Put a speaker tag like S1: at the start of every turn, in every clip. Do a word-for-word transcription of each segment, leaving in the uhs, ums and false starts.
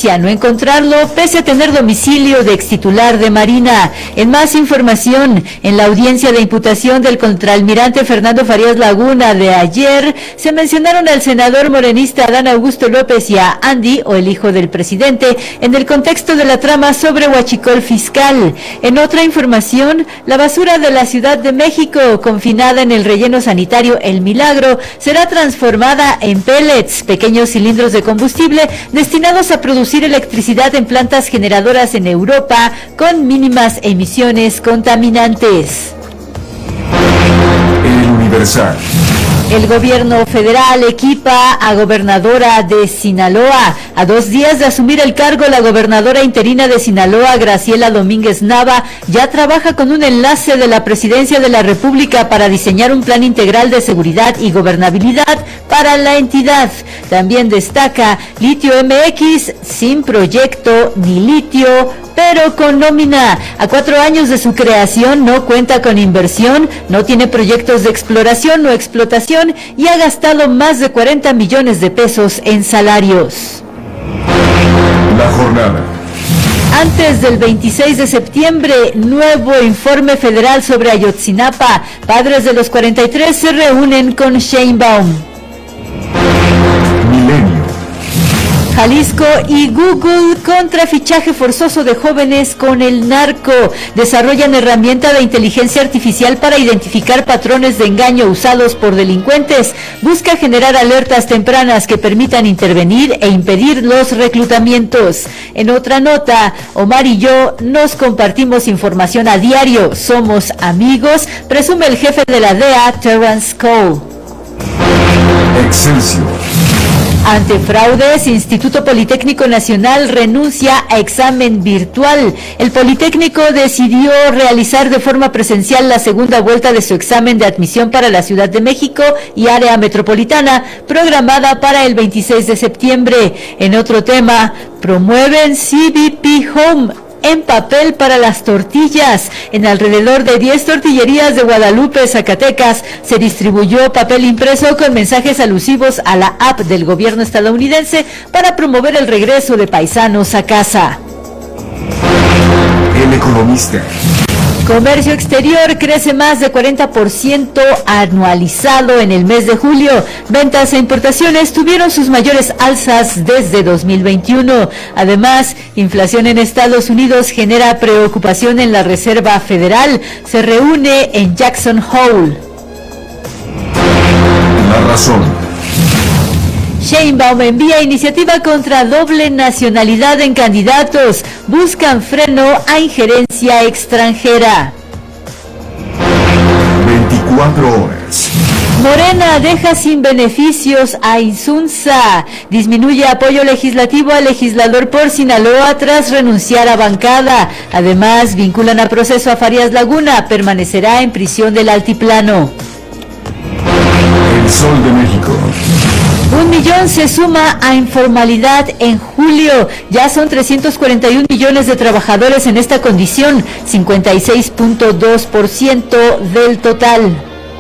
S1: justicia no encontrarlo pese a tener domicilio de extitular de Marina. En más información, en la audiencia de imputación del contraalmirante Fernando Farías Laguna de ayer, se mencionaron al senador morenista Adán Augusto López y a Andy, o el hijo del presidente, en el contexto de la trama sobre huachicol fiscal. En otra información, la basura de la Ciudad de México, confinada en el relleno sanitario El Milagro, será transformada en pellets, pequeños cilindros de combustible destinados a producir electricidad en plantas generadoras en Europa con mínimas emisiones contaminantes.
S2: El Universal.
S1: El gobierno federal equipa a gobernadora de Sinaloa. A dos días de asumir el cargo, la gobernadora interina de Sinaloa, Graciela Domínguez Nava, ya trabaja con un enlace de la Presidencia de la República para diseñar un plan integral de seguridad y gobernabilidad para la entidad. También destaca Litio M X, sin proyecto ni litio, pero con nómina. A cuatro años de su creación no cuenta con inversión, no tiene proyectos de exploración o explotación y ha gastado más de cuarenta millones de pesos en salarios.
S2: La jornada.
S1: Antes del veintiséis de septiembre, nuevo informe federal sobre Ayotzinapa. Padres de los cuarenta y tres se reúnen con Sheinbaum.
S2: Milenio.
S1: Jalisco y Google contra fichaje forzoso de jóvenes con el narco. Desarrollan herramienta de inteligencia artificial para identificar patrones de engaño usados por delincuentes. Busca generar alertas tempranas que permitan intervenir e impedir los reclutamientos. En otra nota, Omar y yo nos compartimos información a diario. Somos amigos, presume el jefe de la D E A, Terrence Cole.
S2: Excelsior.
S1: Ante fraudes, Instituto Politécnico Nacional renuncia a examen virtual. El Politécnico decidió realizar de forma presencial la segunda vuelta de su examen de admisión para la Ciudad de México y área metropolitana, programada para el veintiséis de septiembre. En otro tema, promueven C B P Home en papel para las tortillas. En alrededor de diez tortillerías de Guadalupe, Zacatecas, se distribuyó papel impreso con mensajes alusivos a la app del gobierno estadounidense para promover el regreso de paisanos a casa.
S2: El Economista.
S1: Comercio exterior crece más de cuarenta por ciento anualizado en el mes de julio. Ventas e importaciones tuvieron sus mayores alzas desde dos mil veintiuno. Además, inflación en Estados Unidos genera preocupación en la Reserva Federal. Se reúne en Jackson Hole.
S2: La razón.
S1: Sheinbaum envía iniciativa contra doble nacionalidad en candidatos. Buscan freno a injerencia extranjera.
S2: veinticuatro horas.
S1: Morena deja sin beneficios a Insunza. Disminuye apoyo legislativo al legislador por Sinaloa tras renunciar a bancada. Además, vinculan a proceso a Farías Laguna. Permanecerá en prisión del Altiplano.
S2: El Sol de México.
S1: Un millón se suma a informalidad en julio. Ya son trescientos cuarenta y un millones de trabajadores en esta condición, cincuenta y seis punto dos por ciento del total.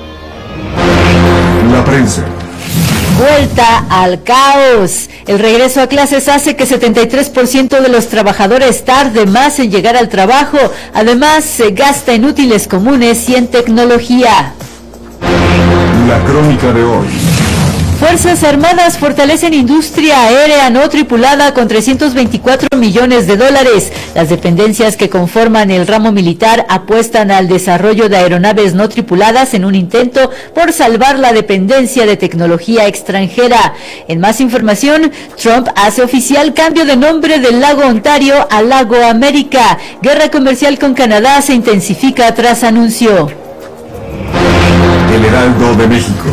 S2: La prensa.
S1: Vuelta al caos. El regreso a clases hace que setenta y tres por ciento de los trabajadores tarde más en llegar al trabajo. Además, se gasta en útiles comunes y en tecnología.
S2: La crónica de hoy.
S1: Fuerzas Armadas fortalecen industria aérea no tripulada con trescientos veinticuatro millones de dólares. Las dependencias que conforman el ramo militar apuestan al desarrollo de aeronaves no tripuladas en un intento por salvar la dependencia de tecnología extranjera. En más información, Trump hace oficial cambio de nombre del lago Ontario a Lago América. Guerra comercial con Canadá se intensifica tras anuncio.
S2: El Heraldo de México.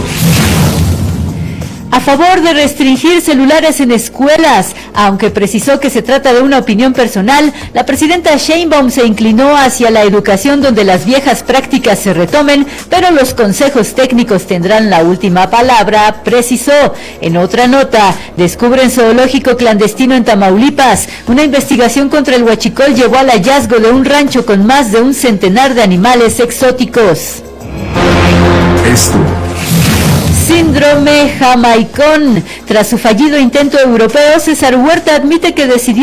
S1: A favor de restringir celulares en escuelas, aunque precisó que se trata de una opinión personal, la presidenta Sheinbaum se inclinó hacia la educación donde las viejas prácticas se retomen, pero los consejos técnicos tendrán la última palabra, precisó. En otra nota, descubren zoológico clandestino en Tamaulipas. Una investigación contra el huachicol llevó al hallazgo de un rancho con más de un centenar de animales exóticos.
S2: Esto.
S1: Síndrome jamaicón. Tras su fallido intento europeo, César Huerta admite que decidió